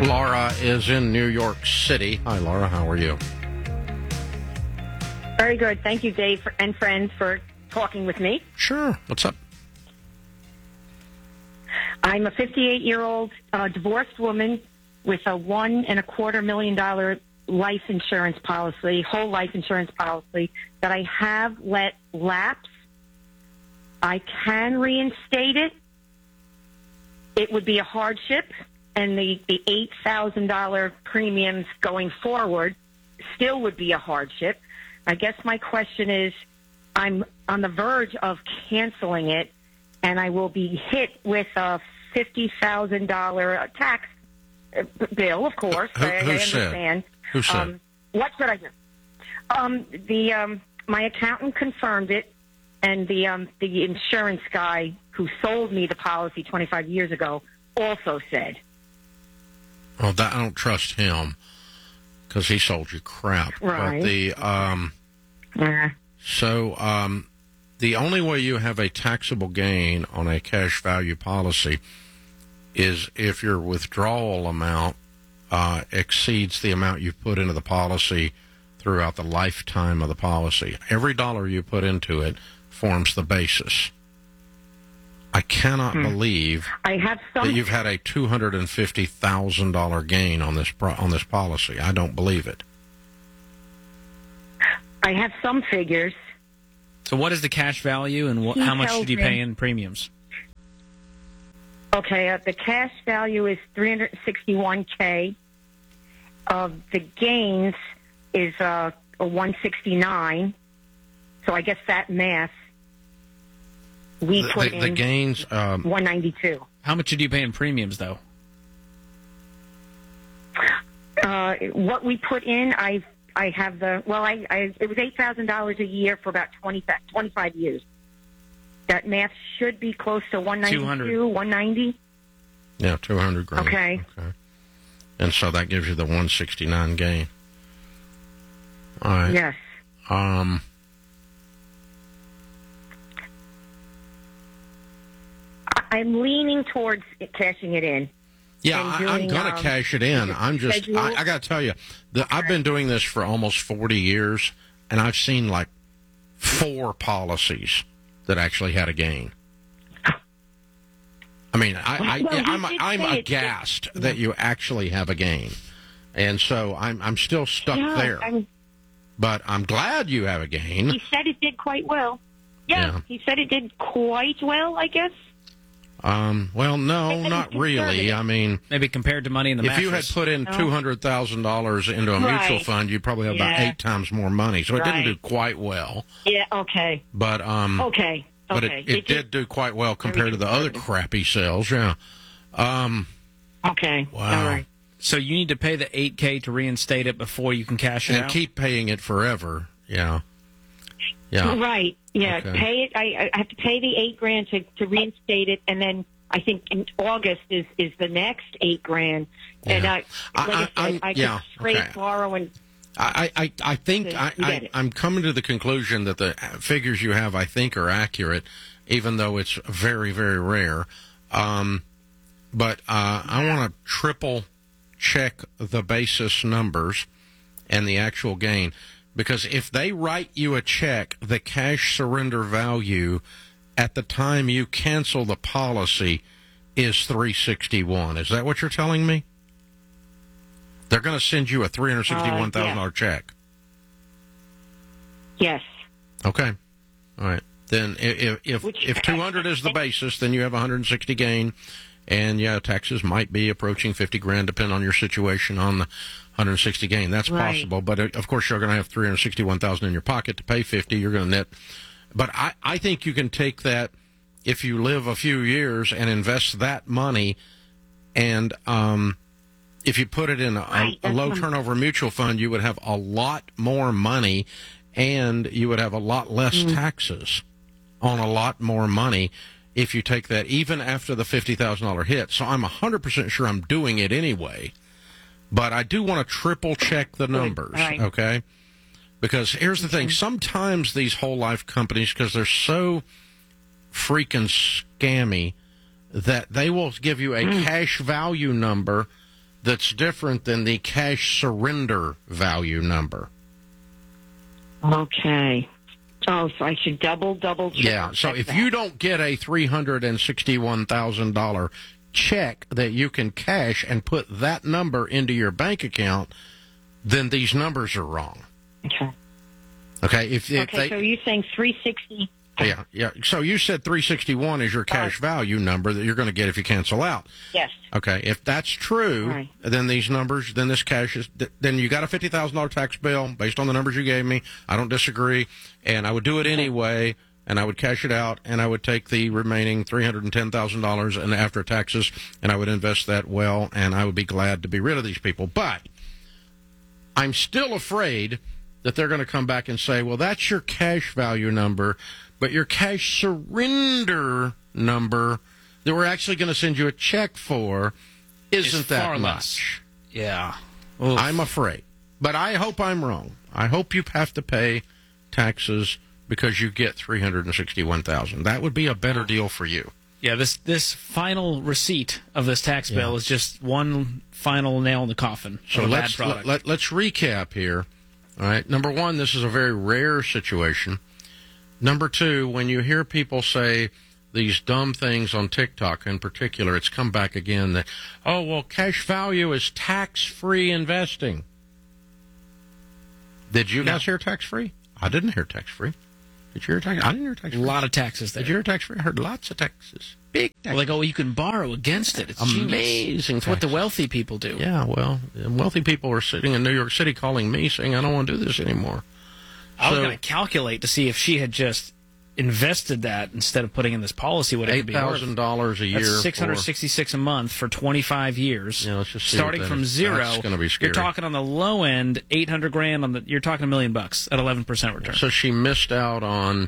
Laura is in New York City. Hi, Laura. How are you? Very good. Thank you, Dave and friends, for talking with me. Sure. What's up? I'm a 58-year-old divorced woman with a $1.25 million life insurance policy, whole life insurance policy, that I have let lapse. I can reinstate it. It would be a hardship, and the $8,000 premiums going forward still would be a hardship. I guess my question is, I'm on the verge of canceling it, and I will be hit with a $50,000 tax bill, of course. Who I understand. Who said? What should I do? My accountant confirmed it, and the insurance guy who sold me the policy 25 years ago also said. Well, I don't trust him because he sold you crap. Right. But the only way you have a taxable gain on a cash value policy is if your withdrawal amount exceeds the amount you put into the policy throughout the lifetime of the policy. Every dollar you put into it forms the basis. I cannot believe that you've had a $250,000 gain on this policy. I don't believe it. I have some figures. So what is the cash value, and how much did you pay in premiums? Okay, the cash value is $361K. The gains is a $169. So I guess that math, we put in the gains $192. How much did you pay in premiums, though? What we put in, I have it was $8,000 a year for about 25 years. That math should be close to 192, 190. Yeah, 200 grand. Okay. And so that gives you the 169 gain. All right. Yes. I'm leaning towards cashing it in. Yeah, I'm going to cash it in. I got to tell you, I've been doing this for almost 40 years, and I've seen like 4 policies that actually had a gain. I mean, I'm aghast that you actually have a gain, and so I'm still stuck there. But I'm glad you have a gain. He said it did quite well. Yeah, he said it did quite well, I guess. Well, no, not really. I mean, maybe compared to money in the mattress. If you had put in $200,000 into a mutual fund, you'd probably have about 8 times more money. So it didn't do quite well. Yeah. Okay. But But it did do quite well compared to the other crappy sales. Yeah. Okay. Wow. All right. So you need to pay the $8K to reinstate it before you can cash it out? And keep paying it forever. Yeah. Yeah. Right. Yeah. Okay. Pay it. I have to pay the $8,000 to reinstate it, and then I think in August is the next $8,000. And I could scrape, borrow, and I think I'm coming to the conclusion that the figures you have, I think, are accurate, even though it's very, very rare. But I want to triple check the basis numbers and the actual gain. Because if they write you a check, the cash surrender value at the time you cancel the policy is $361. Is that what you're telling me? They're going to send you a $361,000 check. Yes. Okay. All right. Then if 200 is the basis, then you have 160 gain, and taxes might be approaching $50,000 depending on your situation on the 160 gain. That's possible, but of course you're going to have $361,000 in your pocket to pay $50. You're going to net. But I think you can take that if you live a few years and invest that money, and if you put it in a low turnover mutual fund, you would have a lot more money, and you would have a lot less taxes on a lot more money if you take that, even after the $50,000 hit. So I'm 100% sure I'm doing it anyway. But I do want to triple check the numbers, okay? Because here's the thing. Sometimes these whole life companies, because they're so freaking scammy, that they will give you a cash value number that's different than the cash surrender value number. Okay. Oh, so I should double check. Yeah, so if you don't get a $361,000 check that you can cash and put that number into your bank account, then these numbers are wrong. Okay. Okay, so you're saying 360. Yeah. So you said 361 is your cash value number that you're going to get if you cancel out. Yes. Okay, if that's true, right, then these numbers, then this cash is, then you got a $50,000 tax bill based on the numbers you gave me. I don't disagree, and I would do it anyway, and I would cash it out, and I would take the remaining $310,000 and after taxes, and I would invest that well, and I would be glad to be rid of these people. But I'm still afraid that they're going to come back and say, well, that's your cash value number, but your cash surrender number that we're actually going to send you a check for isn't that much. Yeah. Oof. I'm afraid. But I hope I'm wrong. I hope you have to pay taxes because you get $361,000. That would be a better deal for you. Yeah, this final receipt of this tax bill is just one final nail in the coffin. So let's recap here. All right. Number one, this is a very rare situation. Number two, when you hear people say these dumb things on TikTok in particular, it's come back again that, oh, well, cash value is tax-free investing. Did you guys hear tax-free? I didn't hear tax-free. Did you hear tax? I didn't hear tax-free. A lot of taxes there. Did you hear tax-free? I heard lots of taxes. Big taxes. Well, they go, you can borrow against it. It's amazing. It's what the wealthy people do. Yeah, well, wealthy people are sitting in New York City calling me saying, I don't want to do this anymore. I was going to calculate to see if she had just invested that instead of putting in this policy, what it would be worth. $8,000 a year. That's $666 a month for 25 years. Yeah, let's just see starting from zero. That's going to be scary. You're talking on the low end, $800,000 you're talking $1 million at 11% return. So she missed out on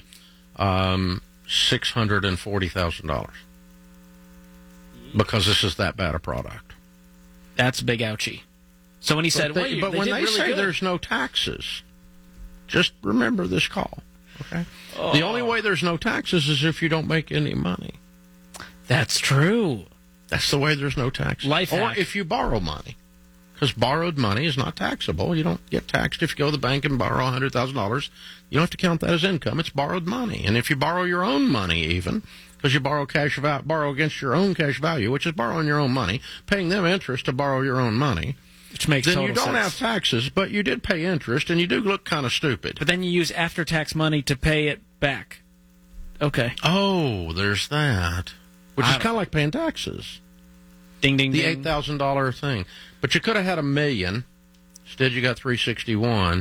$640,000 because this is that bad a product. That's a big ouchie. So when he said, but when they say there's no taxes, just remember this call. Okay. Oh. The only way there's no taxes is if you don't make any money. That's true. That's the way there's no taxes. Life hack. Or if you borrow money. Because borrowed money is not taxable. You don't get taxed if you go to the bank and borrow $100,000. You don't have to count that as income. It's borrowed money. And if you borrow your own money even, because you borrow against your own cash value, which is borrowing your own money, paying them interest to borrow your own money, which makes then you don't have taxes, but you did pay interest, and you do look kind of stupid. But then you use after-tax money to pay it back. Okay. Oh, there's that. Which is kind of like paying taxes. Ding, ding, the ding. The $8,000 thing. But you could have had $1 million. Instead, you got $361,000.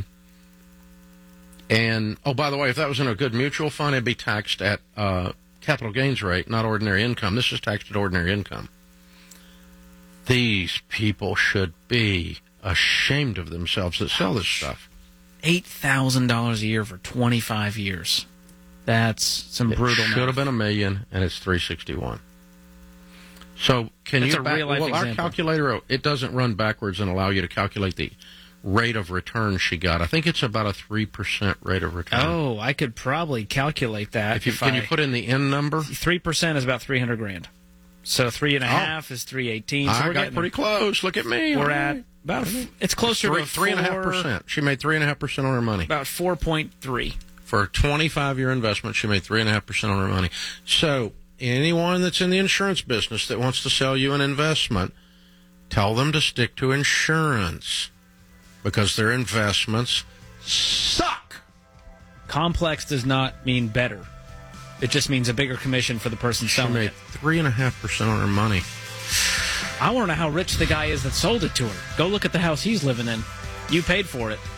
And, oh, by the way, if that was in a good mutual fund, it'd be taxed at capital gains rate, not ordinary income. This is taxed at ordinary income. These people should be ashamed of themselves that sell this stuff. $8,000 a year for 25 years. That's some brutal math. It should have been $1 million, and it's $361,000. So That's a real-life example. Our calculator, it doesn't run backwards and allow you to calculate the rate of return she got. I think it's about a 3% rate of return. Oh, I could probably calculate that. Can you put in the N number? 3% is about $300,000. So 3.5 is 318. So I got pretty close. Look at me. We're at about. It's closer to 3.5%. She made 3.5% on her money. About 4.3 for a 25-year investment. She made 3.5% on her money. So anyone that's in the insurance business that wants to sell you an investment, tell them to stick to insurance because their investments suck. Complex does not mean better. It just means a bigger commission for the person selling it. She made 3.5% on her money. I want to know how rich the guy is that sold it to her. Go look at the house he's living in. You paid for it.